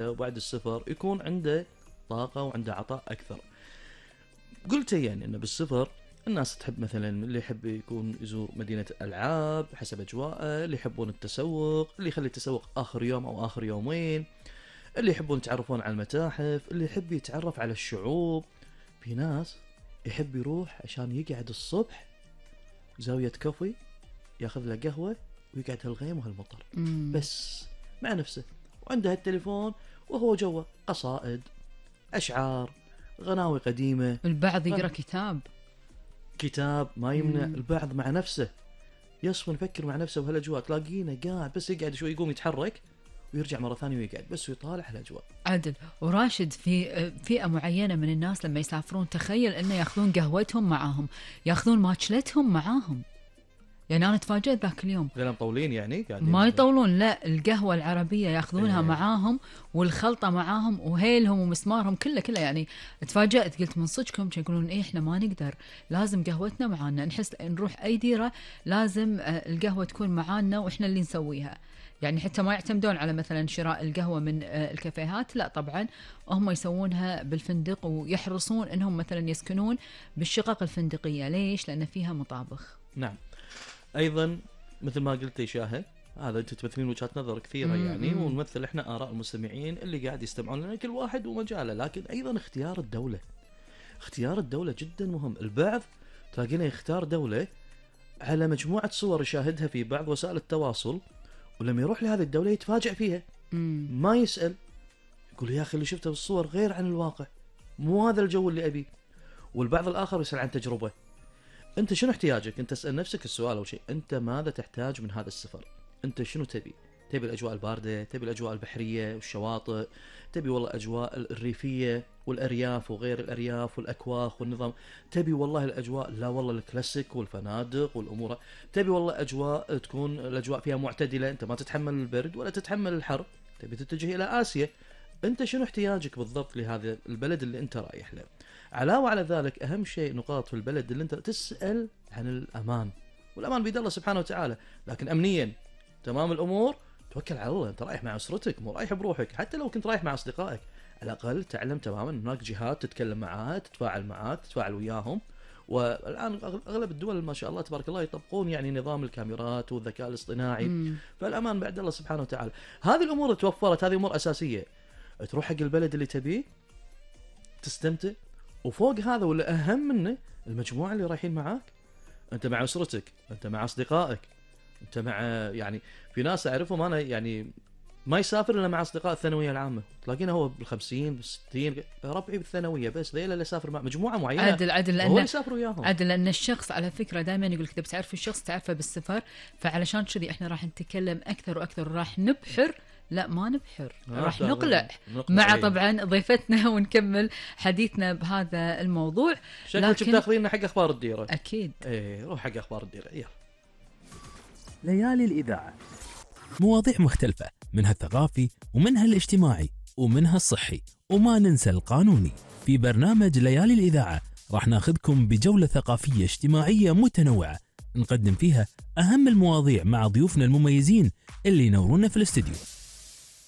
وبعد السفر يكون عنده طاقة وعنده عطاء أكثر. قلت يعني أنه بالسفر الناس تحب مثلا اللي يحب يكون يزور مدينة الألعاب حسب أجواءه، اللي يحبون التسوق، اللي يخلي التسوق آخر يوم أو آخر يومين، اللي يحبون يتعرفون على المتاحف، اللي يحب يتعرف على الشعوب. في ناس يحب يروح عشان يقعد الصبح زاوية كوفي، ياخذ له قهوة ويقعد هالغيم وهالمطر بس مع نفسه، وعنده التليفون وهو جوا قصائد، أشعار، غناوي قديمة. البعض يقرأ كتاب ما يمنع. البعض مع نفسه يصفن يفكر مع نفسه وهالأجواء، تلاقينه قاعد بس يقعد شوي يقوم يتحرك ويرجع مرة ثانية ويقعد بس ويطالع هالأجواء. عدل وراشد، في فئة معينة من الناس لما يسافرون تخيل أنه يأخذون قهوتهم معاهم، يأخذون ماتشلتهم معاهم. يعني أنا تفاجأت ذاك اليوم لأنهم مطولين يعني ما يطولون، لا القهوة العربية يأخذونها معاهم والخلطة معاهم وهيلهم ومسمارهم كله يعني. تفاجأت قلت من صدقكم؟ يقولون إحنا ما نقدر، لازم قهوتنا معانا، نحس نروح أي ديرة لازم القهوة تكون معانا وإحنا اللي نسويها. يعني حتى ما يعتمدون على مثلا شراء القهوة من الكافيهات، لا طبعا هم يسوونها بالفندق، ويحرصون انهم مثلا يسكنون بالشقق الفندقية. ليش؟ لأن فيها مطابخ. نعم. ايضا مثل ما قلت شاهد، هذا انت تمثلين وجهات نظر كثيرة يعني، ونمثل احنا آراء المستمعين اللي قاعد يستمعون لنا، كل واحد ومجاله. لكن ايضا اختيار الدولة جدا مهم. البعض تلاقينا يختار دولة على مجموعة صور يشاهدها في بعض وسائل التواصل، ولما يروح لهذه الدولة يتفاجأ فيها. ما يسأل، يقول يا أخي اللي شفته بالصور غير عن الواقع، مو هذا الجو اللي أبيه. والبعض الآخر يسأل عن تجربة. أنت شنو احتياجك؟ أنت اسأل نفسك السؤال أول شيء، أنت ماذا تحتاج من هذا السفر؟ أنت شنو تبي الأجواء الباردة؟ تبي الأجواء البحرية والشواطئ؟ تبي والله أجواء الريفية والأرياف وغير الأرياف والأكواخ والنظام؟ تبي والله الأجواء لا والله الكلاسيك والفنادق والأمور؟ تبي والله أجواء تكون الأجواء فيها معتدلة، أنت ما تتحمل البرد ولا تتحمل الحر، تبي تتجه إلى آسيا؟ أنت شنو احتياجك بالضبط لهذا البلد اللي أنت رايح له؟ علاوة على ذلك أهم شيء نقاط في البلد اللي أنت تسأل عن الأمان، والأمان بيد الله سبحانه وتعالى. لكن أمنيا تمام الأمور، توكل على الله. أنت رايح مع أسرتك، مو رايح بروحك. حتى لو كنت رايح مع أصدقائك، على الأقل تعلم تماما هناك جهات تتكلم معها، تتفاعل وياهم. والآن أغلب الدول ما شاء الله تبارك الله يطبقون يعني نظام الكاميرات والذكاء الاصطناعي، فالأمان بعد الله سبحانه وتعالى. هذه الأمور توفرت، هذه أمور أساسية. تروح حق البلد اللي تبيه تستمتع، وفوق هذا ولا أهم منه المجموعة اللي رايحين معاك. أنت مع أسرتك، أنت مع أصدقائك، أنت مع يعني في ناس أعرفهم أنا يعني ما يسافر إلا مع أصدقاء الثانوية العامة، تلاقينا هو بال50 بال60 ربعي بالثانوية، بس ذيلا اللي يسافر مع مجموعة معينة. عدل هو يسافر وياهم. عدل لأن الشخص على فكرة دائما يقول لك بتعرف الشخص تعرفه بالسفر. فعلشان كذي إحنا راح نتكلم أكثر وأكثر، راح نبحر، لا ما نبحر، راح نقلع مع طبعا ضيفتنا ونكمل حديثنا بهذا الموضوع. شكلك بتاخذيننا حق أخبار الديرة. أكيد. إيه روح حق أخبار الديرة. يلا. ليالي الإذاعة، مواضيع مختلفة، منها الثقافي ومنها الاجتماعي ومنها الصحي، وما ننسى القانوني. في برنامج ليالي الإذاعة راح ناخذكم بجولة ثقافية اجتماعية متنوعة، نقدم فيها أهم المواضيع مع ضيوفنا المميزين اللي ينورونا في الاستديو.